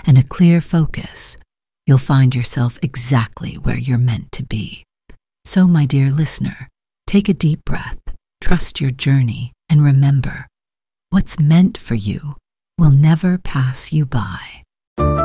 and a clear focus, you'll find yourself exactly where you're meant to be. So, my dear listener, take a deep breath, trust your journey, and remember, what's meant for you will never pass you by.